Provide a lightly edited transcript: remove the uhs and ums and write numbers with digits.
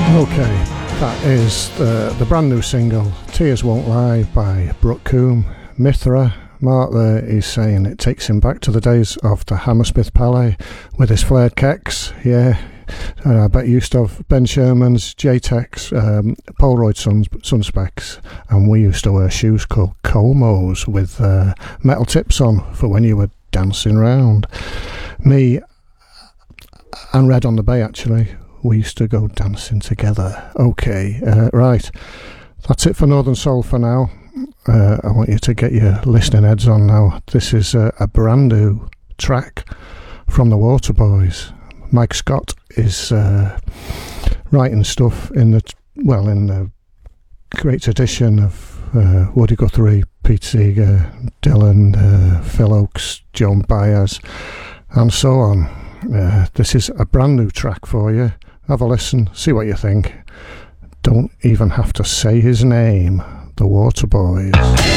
Okay, that is the brand new single Tears Won't Lie by Brooke Coombe. Mithra, Mark there is saying it takes him back to the days of the Hammersmith Palais with his flared kecks. Yeah, I bet you used to have Ben Sherman's, J-Tex, Polaroid Sunspecs, and we used to wear shoes called Comos with metal tips on for when you were dancing round. Me and Red on the Bay, actually, we used to go dancing together. Okay, right, that's it for Northern Soul for now. I want you to get your listening heads on now. This is a brand new track from the Waterboys. Mike Scott is writing stuff in the great tradition of Woody Guthrie, Pete Seeger, Dylan, Phil Oakes, Joan Baez, and so on. This is a brand new track for you. Have a listen, see what you think. Don't even have to say his name. The Waterboys.